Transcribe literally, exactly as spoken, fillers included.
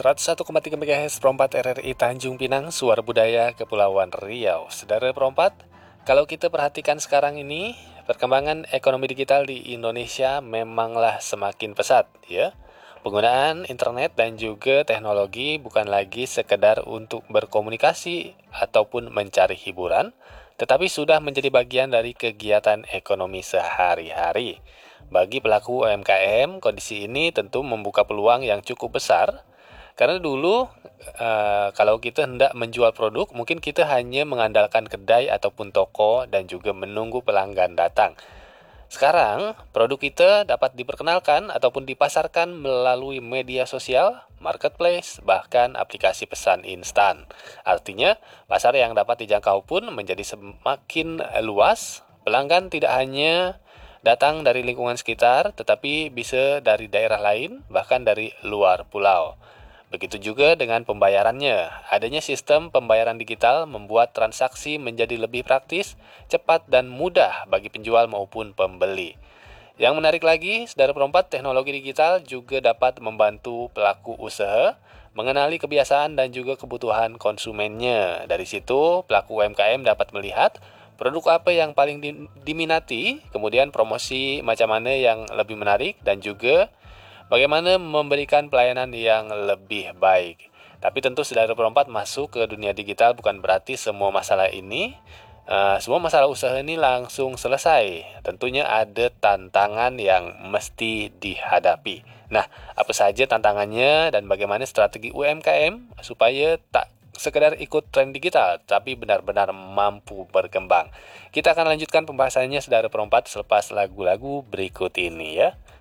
seratus satu koma tiga MHz Perompat R R I Tanjung Pinang, Suara Budaya Kepulauan Riau. Saudara Perompat, kalau kita perhatikan sekarang ini, perkembangan ekonomi digital di Indonesia memanglah semakin pesat, ya. Penggunaan internet dan juga teknologi bukan lagi sekedar untuk berkomunikasi ataupun mencari hiburan, tetapi sudah menjadi bagian dari kegiatan ekonomi sehari-hari. Bagi pelaku U M K M, kondisi ini tentu membuka peluang yang cukup besar. Karena dulu uh, kalau kita hendak menjual produk, mungkin kita hanya mengandalkan kedai ataupun toko dan juga menunggu pelanggan datang. Sekarang, produk kita dapat diperkenalkan ataupun dipasarkan melalui media sosial, marketplace, bahkan aplikasi pesan instan. Artinya, pasar yang dapat dijangkau pun menjadi semakin luas. Pelanggan tidak hanya datang dari lingkungan sekitar, tetapi bisa dari daerah lain, bahkan dari luar pulau. Begitu juga dengan pembayarannya. Adanya sistem pembayaran digital membuat transaksi menjadi lebih praktis, cepat, dan mudah bagi penjual maupun pembeli. Yang menarik lagi, saudara perompat, teknologi digital juga dapat membantu pelaku usaha mengenali kebiasaan dan juga kebutuhan konsumennya. Dari situ, pelaku U M K M dapat melihat produk apa yang paling diminati, kemudian promosi macam mana yang lebih menarik, dan juga bagaimana memberikan pelayanan yang lebih baik. Tapi tentu saudara perompat, masuk ke dunia digital bukan berarti semua masalah ini, uh, semua masalah usaha ini langsung selesai. Tentunya ada tantangan yang mesti dihadapi. Nah, apa saja tantangannya dan bagaimana strategi U M K M supaya tak sekedar ikut tren digital, tapi benar-benar mampu berkembang. Kita akan lanjutkan pembahasannya saudara perompat selepas lagu-lagu berikut ini, ya.